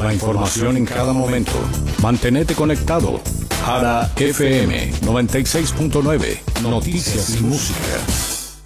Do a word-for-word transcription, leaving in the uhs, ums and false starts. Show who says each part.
Speaker 1: La información en cada momento. Mantenete conectado. Jara F M noventa y seis punto nueve. Noticias y música.